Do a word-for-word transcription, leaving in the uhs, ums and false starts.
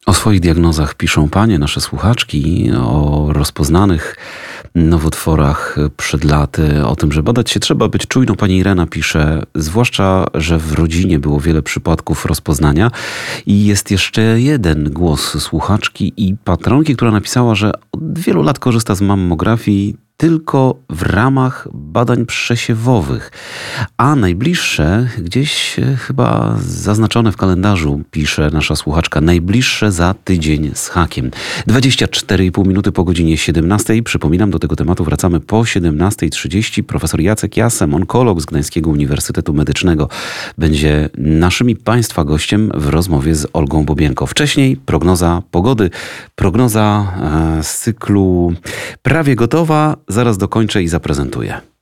O swoich diagnozach piszą panie, nasze słuchaczki, o rozpoznanych nowotworach przed laty, o tym, że badać się trzeba, być czujną. Pani Irena pisze, zwłaszcza, że w rodzinie było wiele przypadków rozpoznania. I jest jeszcze jeden głos słuchaczki i patronki, która napisała, że od wielu lat korzysta z mammografii tylko w ramach badań przesiewowych. A najbliższe, gdzieś chyba zaznaczone w kalendarzu, pisze nasza słuchaczka, najbliższe za tydzień z hakiem. dwadzieścia cztery i pół minuty po godzinie siedemnastej. Przypominam, do tego tematu wracamy po siedemnasta trzydzieści. Profesor Jacek Jasem, onkolog z Gdańskiego Uniwersytetu Medycznego, będzie naszym i Państwa gościem w rozmowie z Olgą Bobienko. Wcześniej prognoza pogody, prognoza z cyklu Prawie gotowa. Zaraz dokończę i zaprezentuję.